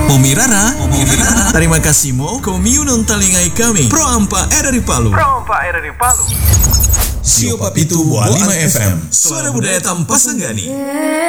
Pomirara, terima kasih mo komiu non talingai kami. Pro Ampa era di Palu. Sio Papitu Buah 5 FM. Suara budaya tanpa senggani.